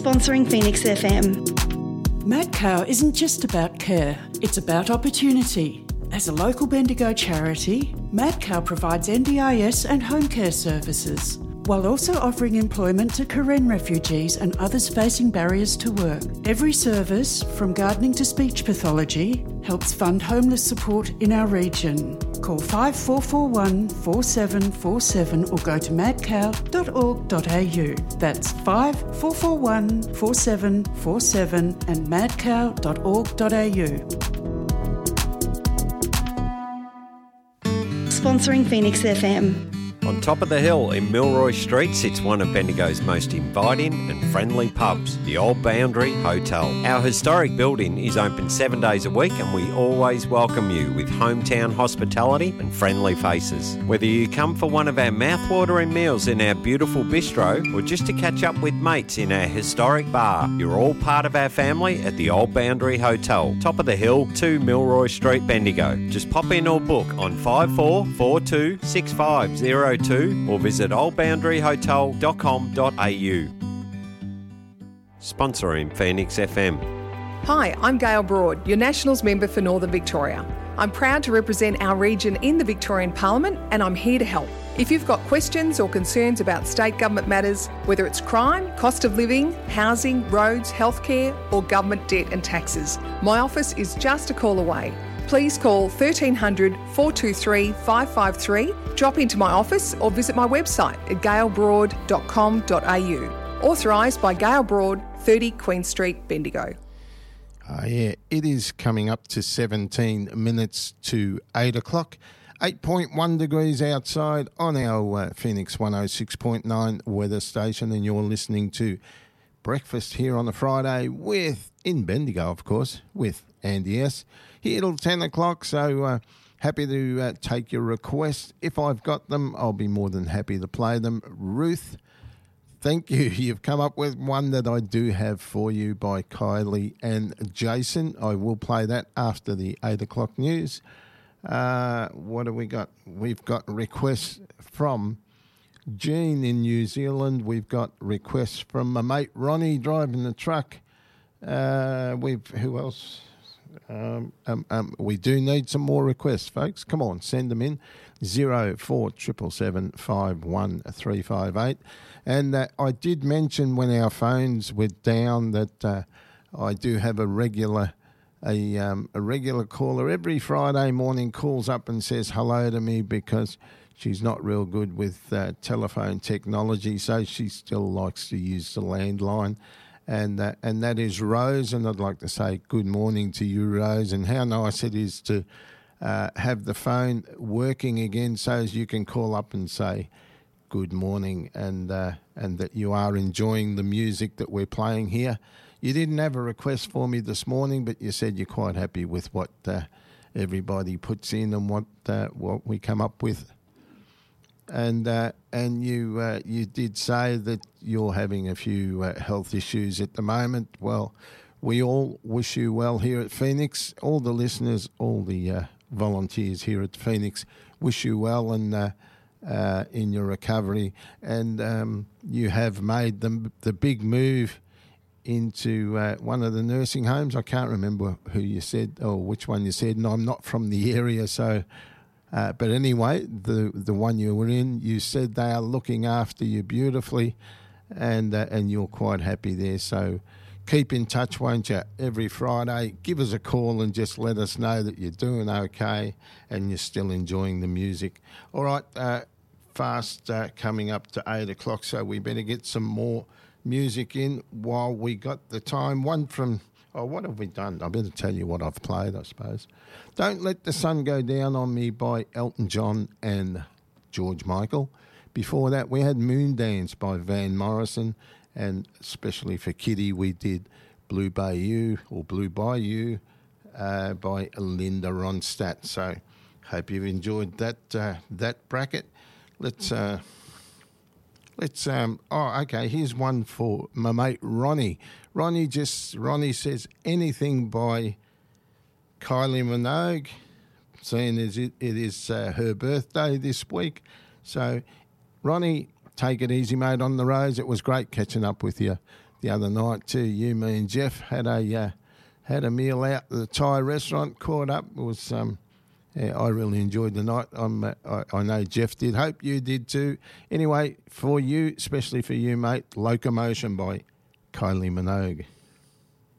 Sponsoring Phoenix FM. Mad Cow isn't just about care, it's about opportunity. As a local Bendigo charity, Mad Cow provides NDIS and home care services, while also offering employment to Karen refugees and others facing barriers to work. Every service, from gardening to speech pathology, helps fund homeless support in our region. Call 5441 4747 or go to madcow.org.au. That's 5441 4747 and madcow.org.au. Sponsoring Phoenix FM. On top of the hill in Milroy Street sits one of Bendigo's most inviting and friendly pubs, the Old Boundary Hotel. Our historic building is open 7 days a week and we always welcome you with hometown hospitality and friendly faces. Whether you come for one of our mouthwatering meals in our beautiful bistro or just to catch up with mates in our historic bar, you're all part of our family at the Old Boundary Hotel, top of the hill, 2 Milroy Street, Bendigo. Just pop in or book on 5442 6502 or visit oldboundaryhotel.com.au. Sponsoring Phoenix FM. Hi, I'm Gail Broad, your Nationals member for Northern Victoria. I'm proud to represent our region in the Victorian Parliament and I'm here to help. If you've got questions or concerns about state government matters, whether it's crime, cost of living, housing, roads, healthcare or government debt and taxes, my office is just a call away. Please call 1300 423 553, drop into my office or visit my website at gailbroad.com.au. Authorised by Gail Broad, 30 Queen Street, Bendigo. Yeah, it is coming up to 17 minutes to 8 o'clock. 8.1 degrees outside on our Phoenix 106.9 weather station, and you're listening to Breakfast here on a Friday in Bendigo, of course, with Andy S. Here till 10 o'clock, so happy to take your requests. If I've got them, I'll be more than happy to play them. Ruth, thank you. You've come up with one that I do have for you by Kylie and Jason. I will play that after the 8 o'clock news. What have we got? We've got requests from Jean in New Zealand. We've got requests from my mate Ronnie driving the truck. Who else? We do need some more requests, folks. Come on, send them in. 0477 51358. And I did mention when our phones were down that I do have a regular caller every Friday morning calls up and says hello to me because she's not real good with telephone technology, so she still likes to use the landline. And that is Rose, and I'd like to say good morning to you, Rose, and how nice it is to have the phone working again so as you can call up and say good morning and that you are enjoying the music that we're playing here. You didn't have a request for me this morning, but you said you're quite happy with what everybody puts in and what we come up with. And you did say that you're having a few health issues at the moment. Well, we all wish you well here at Phoenix. All the listeners, all the volunteers here at Phoenix wish you well and in your recovery. And you have made the big move into one of the nursing homes. I can't remember who you said or which one you said, and I'm not from the area, so... but anyway, the one you were in, you said they are looking after you beautifully, and you're quite happy there. So keep in touch, won't you? Every Friday, give us a call and just let us know that you're doing okay and you're still enjoying the music. All right, fast coming up to 8 o'clock, so we better get some more music in while we got the time. One from... Oh, what have we done? I better tell you what I've played, I suppose. Don't Let the Sun Go Down on Me by Elton John and George Michael. Before that, we had Moon Dance by Van Morrison, and especially for Kitty, we did Blue Bayou by Linda Ronstadt. So, hope you've enjoyed that bracket. Okay, here's one for my mate Ronnie. Ronnie says anything by Kylie Minogue, seeing as it is her birthday this week. So, Ronnie, take it easy, mate, on the roads. It was great catching up with you the other night too. You, me, and Jeff had a meal out at the Thai restaurant. Caught up. It was I really enjoyed the night. I know Jeff did. Hope you did too. Anyway, for you, especially for you, mate, Locomotion by Kylie Minogue.